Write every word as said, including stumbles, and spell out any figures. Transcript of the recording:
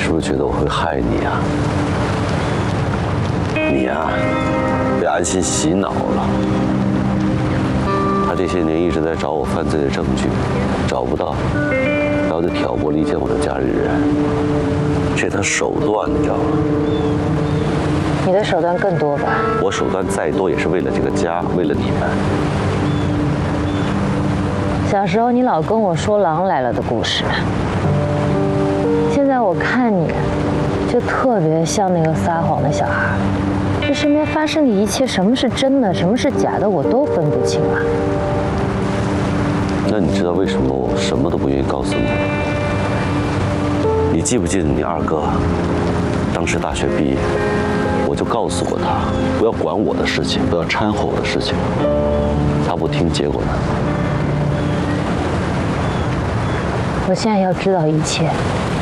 是不是觉得我会害你啊？你呀、啊，被安心洗脑了。他这些年一直在找我犯罪的证据，找不到，然后就挑拨离间我的家里人。这他手段，你知道吗？ 你的手段更多吧？ 我手段再多，也是为了这个家，为了你们。 小时候你老跟我说狼来了的故事，现在我看你，就特别像那个撒谎的小孩。这身边发生的一切，什么是真的，什么是假的，我都分不清啊。 那你知道为什么我什么都不愿意告诉你吗？你记不记得你二哥，当时大学毕业，我就告诉过他，不要管我的事情，不要掺和我的事情。他不听，结果呢？ 我现在要知道一切。